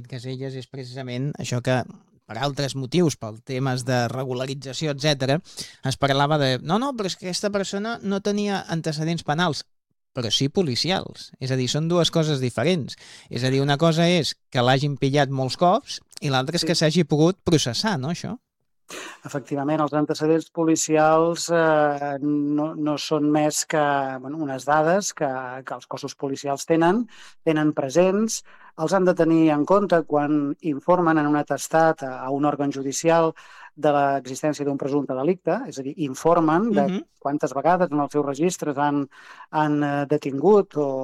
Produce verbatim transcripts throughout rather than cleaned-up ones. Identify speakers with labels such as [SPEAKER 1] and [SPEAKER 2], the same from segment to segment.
[SPEAKER 1] Casellas és precisament això que, per altres motius, per temes de regularització, etcètera, es parlava de, no, no, però és que aquesta persona no tenia antecedents penals, però sí policials. És a dir, són dues coses diferents. És a dir, una cosa és que l'hagin pillat molts cops i l'altra és que s'hagi pogut processar, no, això?
[SPEAKER 2] Efectivament, els antecedents policials eh, no, no són més que bueno, unes dades que, que els cossos policials tenen, tenen presents, els han de tenir en compte quan informen en un atestat a, a un òrgan judicial de l'existència d'un presumpte delicte, és a dir, informen de
[SPEAKER 1] Uh-huh.
[SPEAKER 2] quantes vegades en els seus registres han, han detingut o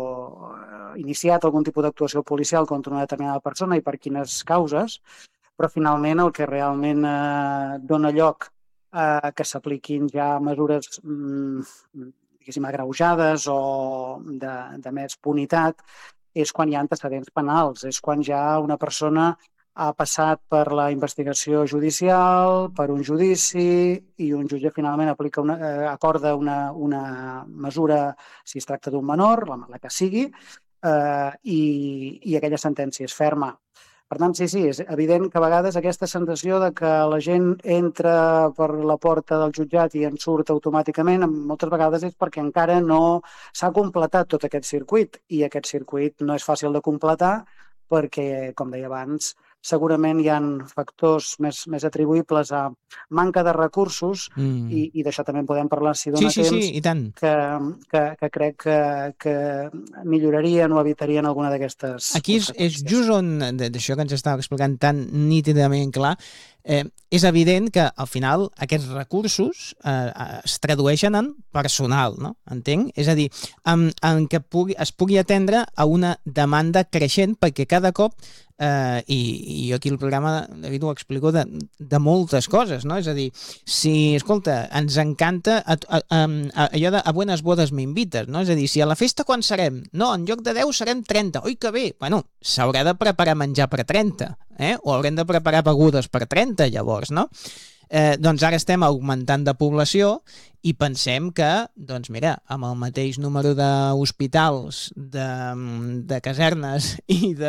[SPEAKER 2] iniciat algun tipus d'actuació policial contra una determinada persona i per quines causes, però finalment el que realment eh, dona lloc a que s'apliquin ja mesures mm, diguéssim, agreujades o de, de més punitat és quan hi ha antecedents penals, és quan ja una persona ha passat per la investigació judicial, per un judici i un jutge finalment aplica una, eh, acorda una, una mesura, si es tracta d'un menor, la, la que sigui, eh, i, i aquella sentència és ferma. Per tant, sí, sí, és evident que a vegades aquesta sensació de que la gent entra per la porta del jutjat i en surt automàticament, moltes vegades és perquè encara no s'ha completat tot aquest circuit i aquest circuit no és fàcil de completar perquè, com deia abans, segurament hi ha factors més, més atribuïbles a manca de recursos
[SPEAKER 1] Mm.
[SPEAKER 2] i, i d'això també en podem parlar si
[SPEAKER 1] Sí,
[SPEAKER 2] dona
[SPEAKER 1] sí, sí,
[SPEAKER 2] temps,
[SPEAKER 1] i tant.
[SPEAKER 2] que, que, que crec que, que millorarien o evitarien alguna d'aquestes
[SPEAKER 1] Aquí és, és
[SPEAKER 2] conseqüències.
[SPEAKER 1] just on, d- d'això que ens estava explicant tan nítidament clar, eh, és evident que al final aquests recursos eh, es tradueixen en personal, no? Entenc? És a dir, en, en que pugui, es pugui atendre a una demanda creixent perquè cada cop Uh, i, i jo aquí al programa, David, ho explico de, de moltes coses, no? És a dir, si, escolta, ens encanta a, a, a, a, allò de a buenas bodas me invites, no? És a dir, si a la festa quan serem? No, en lloc de deu serem trenta. Oi, que bé! Bueno, s'haurà de preparar menjar per trenta, eh? O haurem de preparar begudes per trenta, llavors, no? Eh, doncs ara estem augmentant de població i pensem que, doncs mira, amb el mateix número d'hospitals, de, de casernes i de,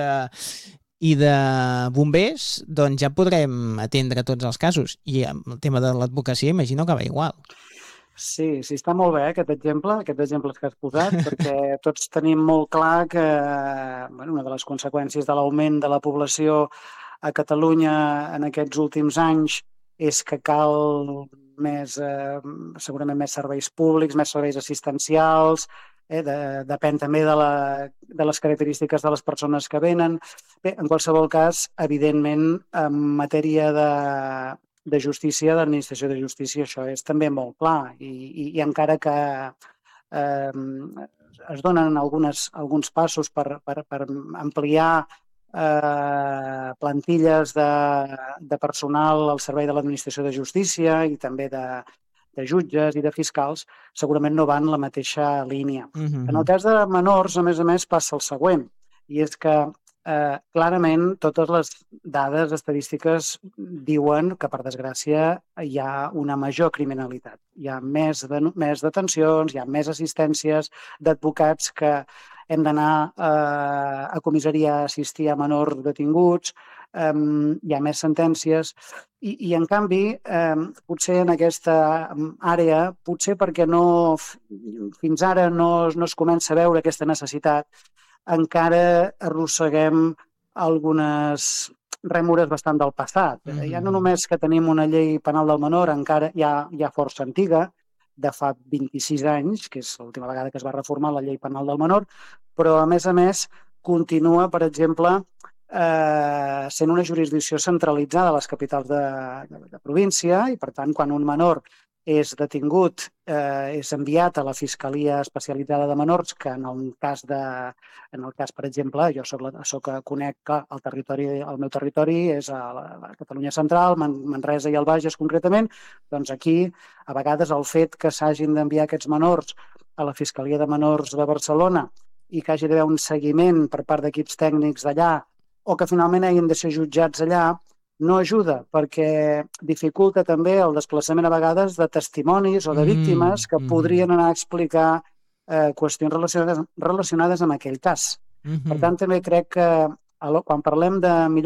[SPEAKER 1] i de bombers, doncs ja podrem atendre tots els casos. I el tema de l'advocacia imagino que va igual.
[SPEAKER 2] Sí, sí, està molt bé aquest exemple, aquests exemples que has posat, perquè tots tenim molt clar que bueno, una de les conseqüències de l'augment de la població a Catalunya en aquests últims anys és que cal més, eh, segurament més serveis públics, més serveis assistencials, eh, de, depèn també de, la, de les característiques de les persones que venen. Bé, en qualsevol cas, evidentment, en matèria de, de justícia, d'administració de justícia, això és també molt clar i, i, i encara que eh, es donen algunes, alguns passos per, per, per ampliar eh, plantilles de, de personal al servei de l'administració de justícia i també de, de jutges i de fiscals, segurament no van la mateixa línia.
[SPEAKER 1] Mm-hmm.
[SPEAKER 2] En el cas de menors, a més a més, passa el següent, i és que eh, clarament totes les dades estadístiques diuen que, per desgràcia, hi ha una major criminalitat. Hi ha més, de, més detencions, hi ha més assistències d'advocats que hem d'anar eh, a comissaria a assistir a menors detinguts, eh, hi ha més sentències i, i en canvi, eh, potser en aquesta àrea, potser perquè no, fins ara no, no es comença a veure aquesta necessitat, encara arrosseguem algunes rèmores bastant del passat. Mm-hmm. Ja no només que tenim una llei penal del menor, encara hi ha, hi ha força antiga, de fa vint-i-sis anys, que és l'última vegada que es va reformar la llei penal del menor, però a més a més continua, per exemple, eh, sent una jurisdicció centralitzada a les capitals de, de, de província i, per tant, quan un menor és detingut, eh, és enviat a la Fiscalia Especialitzada de Menors, que en el cas, de, en el cas per exemple, jo soc, la, soc conec que el, territori, el meu territori és a la, a Catalunya Central, Man, Manresa i el Bages concretament, doncs aquí a vegades el fet que s'hagin d'enviar aquests menors a la Fiscalia de Menors de Barcelona i que hagi d'haver un seguiment per part d'equips tècnics d'allà o que finalment hagin de ser jutjats allà, no ajuda, perquè dificulta també el desplaçament a vegades de testimonis o de víctimes que podrien anar a explicar eh, qüestions relacionades, relacionades amb aquell cas. Mm-hmm. Per tant, també crec que quan parlem de millor